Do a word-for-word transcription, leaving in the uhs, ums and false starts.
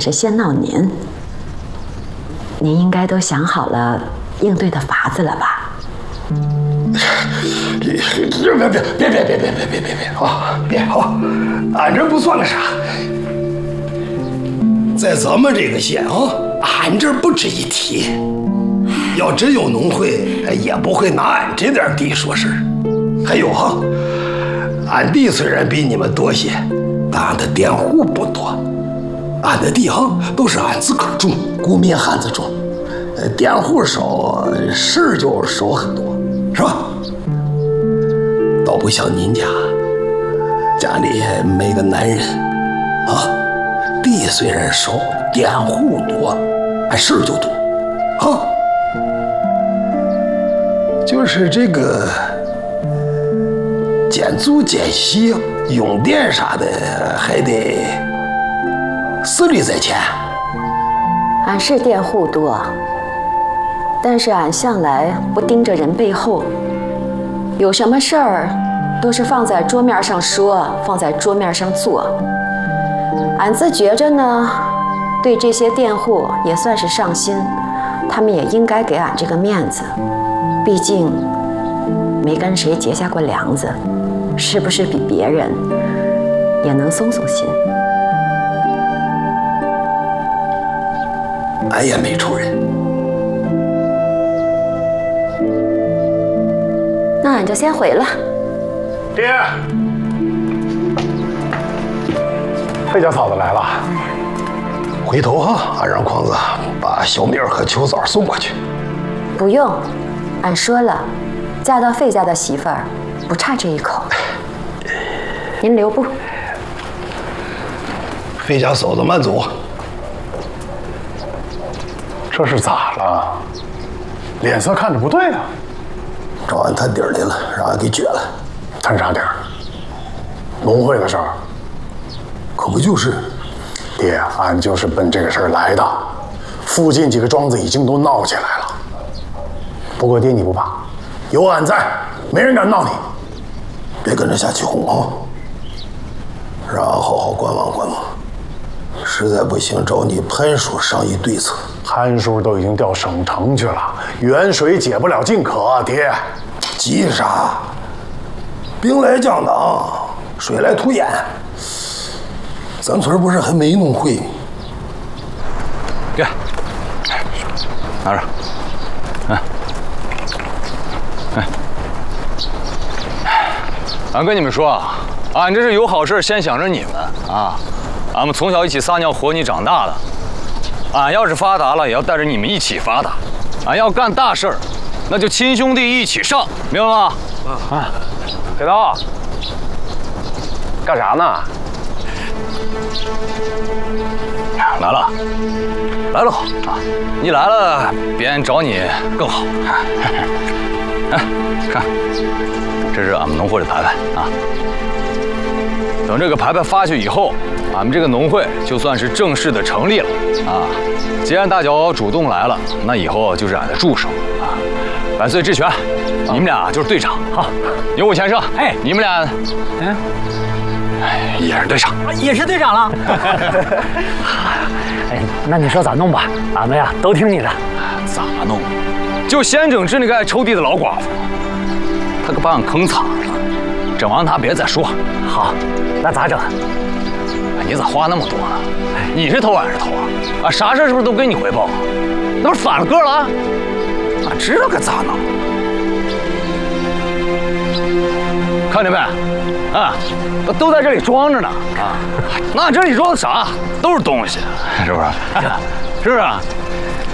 是先闹您。您应该都想好了应对的法子了吧？ 别别别别别别别别别别别啊！别啊！俺这不算个啥，在咱们这个县啊，俺这不值一提。要真有农会，也不会拿俺这点地说事儿。还有哈，俺地虽然比你们多些，但俺的佃户不多。俺的地哈都是俺自个儿种，雇民汉子种，佃户少，事儿就少很多，是吧？倒不像您家，家里没个男人，啊，地虽然少，佃户多，俺事儿就多，啊，就是这个减租减息、用电啥的，还得司里在前。 俺是佃户多，但是俺向来不盯着人背后，有什么事儿都是放在桌面上说，放在桌面上做。俺自觉着呢，对这些佃户也算是上心，他们也应该给俺这个面子，毕竟没跟谁结下过梁子，是不是比别人也能松松心？ 俺也没仇人。 那俺就先回了。 爹，费家嫂子来了。 回头啊，俺让匡子把小米儿和秋枣送过去。 不用，俺说了，嫁到费家的媳妇儿不差这一口。您留步。 费家嫂子慢走。 这是咋了？脸色看着不对啊！ 找俺探底儿来了，让俺给撅了。 探啥底儿？农会的事儿。 可不就是？ 爹，俺就是奔这个事儿来的。附近几个庄子已经都闹起来了。不过爹你不怕，有俺在，没人敢闹你。 别跟着瞎起哄啊！让俺好好观望观望。实在不行，找你潘叔商议对策。 潘叔都已经调省城去了，远水解不了近渴，爹。 急啥？兵来将挡，水来土掩。咱村不是还没农会吗？ 给，拿着。哎，哎，俺跟你们说啊，俺这是有好事先想着你们啊。俺们从小一起撒尿和泥长大的，俺要是发达了，也要带着你们一起发达。俺要干大事儿，那就亲兄弟一起上，明白吗？啊，给刀，干啥呢？来了，来了好啊！你来了，别人找你更好。哎，看，这是俺们农会的牌牌啊。等这个牌牌发去以后，俺们这个农会就算是正式的成立了啊！既然大脚主动来了，那以后就是俺的助手啊！万岁治权，你们俩就是队长。好，有我先生。哎，你们俩，嗯，哎，也是队长， 也是队长了。哎，那你说咋弄吧？俺们呀都听你的。 咋弄？就先整治那个爱抽地的老寡妇，他可把俺坑惨了。整完他别再说。 好，那咋整？ 你咋话那么多呢？你是头俺是头啊？啊，啥事是不是都给你汇报？那不是反了个了？俺知道该咋弄。看见没？啊，都在这里装着呢啊！那这里装的啥？都是东西，是不是？是不是？